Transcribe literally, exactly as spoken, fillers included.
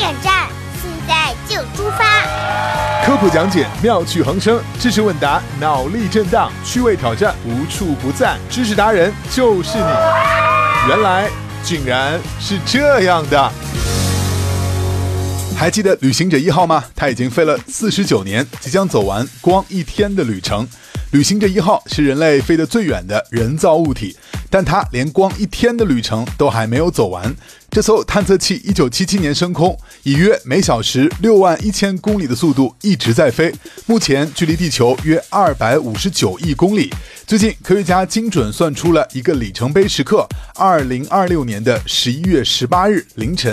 点站，现在就出发。 科普讲解妙趣横生，知识问答脑力震荡，趣味挑战无处不在，知识达人就是你。原来竟然是这样的。还记得旅行者一号吗？他已经飞了四十九年，即将走完光一天的旅程。旅行者一号是人类飞得最远的人造物体，但它连光一天的旅程都还没有走完。这艘探测器一九七七年升空，以约每小时六万一千公里的速度一直在飞，目前距离地球约二百五十九亿公里。最近科学家精准算出了一个里程碑时刻，二零二六年的十一月十八日凌晨